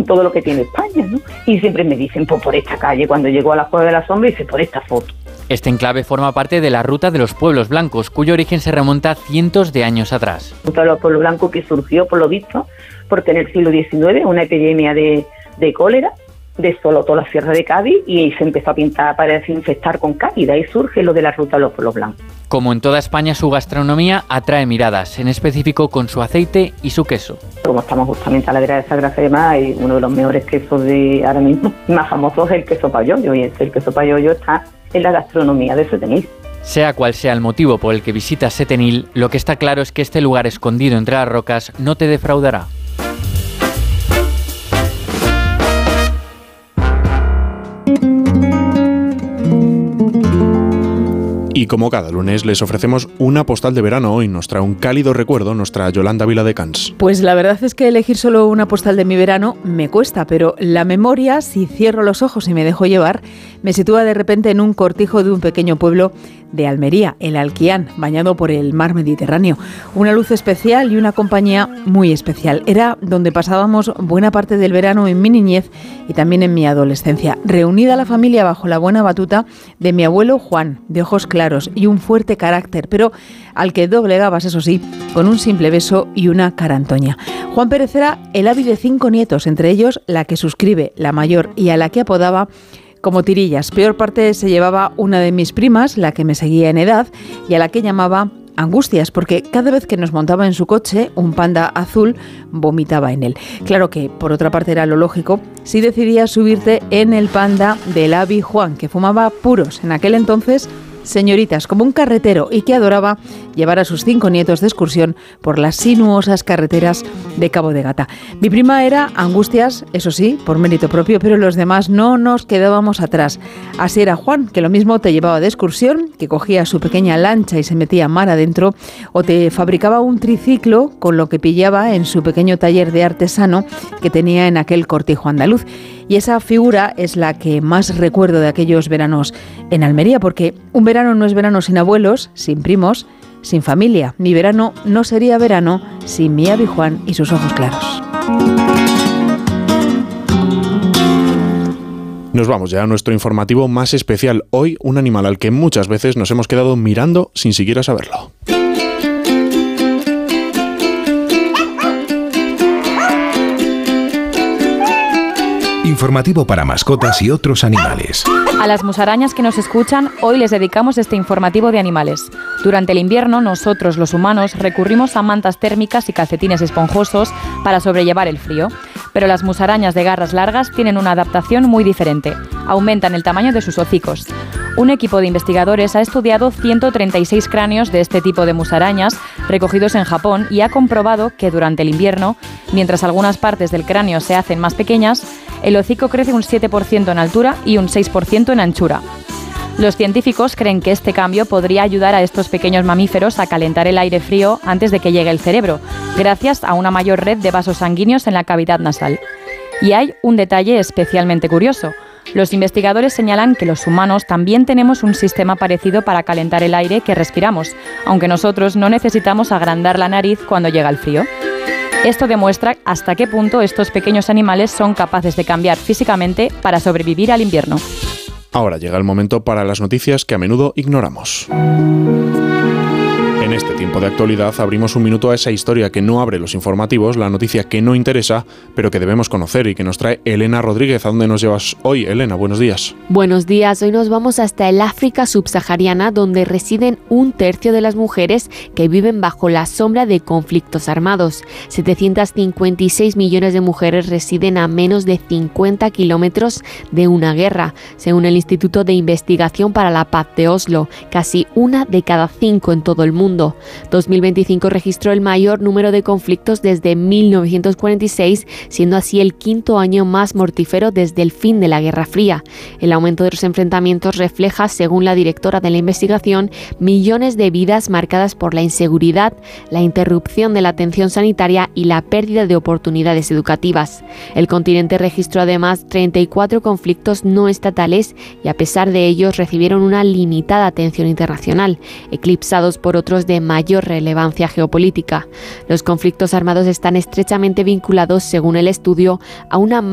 todo lo que tiene España, ¿no? Y siempre me dicen, pues por esta calle, cuando llego a la Cueva de la Sombra, dice, por esta foto. Este enclave forma parte de la Ruta de los Pueblos Blancos, cuyo origen se remonta cientos de años atrás. La Ruta de los Pueblos Blancos que surgió, por lo visto, porque en el siglo XIX una epidemia de cólera desoló toda la Sierra de Cádiz y se empezó a pintar para desinfectar con Cádiz. De ahí surge lo de la Ruta de los Pueblos Blancos. Como en toda España, su gastronomía atrae miradas, en específico con su aceite y su queso. Como estamos justamente a la vera de Sagrada de Mar, y uno de los mejores quesos de ahora mismo, más famoso es el queso payollo, y el queso payollo está en la gastronomía de Setenil. Sea cual sea el motivo por el que visitas Setenil, lo que está claro es que este lugar escondido entre las rocas no te defraudará. Y como cada lunes les ofrecemos una postal de verano. Hoy nos trae un cálido recuerdo nuestra Yolanda Viladecans. Pues la verdad es que elegir solo una postal de mi verano me cuesta, pero la memoria, si cierro los ojos y me dejo llevar, me sitúa de repente en un cortijo de un pequeño pueblo de Almería, el Alquián, bañado por el mar Mediterráneo. Una luz especial y una compañía muy especial. Era donde pasábamos buena parte del verano en mi niñez y también en mi adolescencia. Reunida la familia bajo la buena batuta de mi abuelo Juan, de ojos claros y un fuerte carácter, pero al que doblegabas, eso sí, con un simple beso y una cara antoña. Juan Pérez era el avi de 5 nietos, entre ellos la que suscribe, la mayor, y a la que apodaba como Tirillas. Peor parte se llevaba una de mis primas, la que me seguía en edad, y a la que llamaba Angustias, porque cada vez que nos montaba en su coche, un Panda azul vomitaba en él. Claro que, por otra parte, era lo lógico si decidías subirte en el Panda del avi Juan, que fumaba puros en aquel entonces, señoritas, como un carretero, y que adoraba llevar a sus 5 nietos de excursión por las sinuosas carreteras de Cabo de Gata. Mi prima era Angustias, eso sí, por mérito propio, pero los demás no nos quedábamos atrás. Así era Juan, que lo mismo te llevaba de excursión, que cogía su pequeña lancha y se metía mar adentro, o te fabricaba un triciclo con lo que pillaba en su pequeño taller de artesano que tenía en aquel cortijo andaluz. Y esa figura es la que más recuerdo de aquellos veranos en Almería, porque un verano no es verano sin abuelos, sin primos, sin familia. Mi verano no sería verano sin mi avi Juan y sus ojos claros. Nos vamos ya a nuestro informativo más especial. Hoy, un animal al que muchas veces nos hemos quedado mirando sin siquiera saberlo. Informativo para mascotas y otros animales. A las musarañas que nos escuchan, hoy les dedicamos este informativo de animales. Durante el invierno, nosotros, los humanos, recurrimos a mantas térmicas y calcetines esponjosos para sobrellevar el frío. Pero las musarañas de garras largas tienen una adaptación muy diferente. Aumentan el tamaño de sus hocicos. Un equipo de investigadores ha estudiado 136 cráneos de este tipo de musarañas recogidos en Japón y ha comprobado que durante el invierno, mientras algunas partes del cráneo se hacen más pequeñas, el hocico crece un 7% en altura y un 6% en anchura. Los científicos creen que este cambio podría ayudar a estos pequeños mamíferos a calentar el aire frío antes de que llegue el cerebro, gracias a una mayor red de vasos sanguíneos en la cavidad nasal. Y hay un detalle especialmente curioso. Los investigadores señalan que los humanos también tenemos un sistema parecido para calentar el aire que respiramos, aunque nosotros no necesitamos agrandar la nariz cuando llega el frío. Esto demuestra hasta qué punto estos pequeños animales son capaces de cambiar físicamente para sobrevivir al invierno. Ahora llega el momento para las noticias que a menudo ignoramos. En este tiempo de actualidad abrimos un minuto a esa historia que no abre los informativos, la noticia que no interesa, pero que debemos conocer y que nos trae Elena Rodríguez. ¿A dónde nos llevas hoy, Elena? Buenos días. Buenos días. Hoy nos vamos hasta el África subsahariana, donde residen 1/3 de las mujeres que viven bajo la sombra de conflictos armados. 756 millones de mujeres residen a menos de 50 kilómetros de una guerra, según el Instituto de Investigación para la Paz de Oslo, casi 1 de cada 5 en todo el mundo. 2025 registró el mayor número de conflictos desde 1946, siendo así el 5º año más mortífero desde el fin de la Guerra Fría. El aumento de los enfrentamientos refleja, según la directora de la investigación, millones de vidas marcadas por la inseguridad, la interrupción de la atención sanitaria y la pérdida de oportunidades educativas. El continente registró además 34 conflictos no estatales y a pesar de ellos recibieron una limitada atención internacional, eclipsados por otros de mayor relevancia geopolítica. Los conflictos armados están estrechamente vinculados, según el estudio, a una